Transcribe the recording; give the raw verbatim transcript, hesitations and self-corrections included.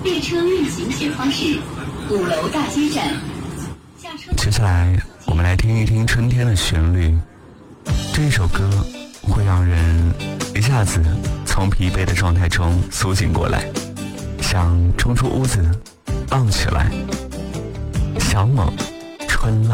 列车运行前方是鼓楼大街站。下车。 接下来我们来听一听春天的旋律。这一首歌会让人一下子从疲惫的状态中苏醒过来，想冲出屋子浪起来，向往春浪。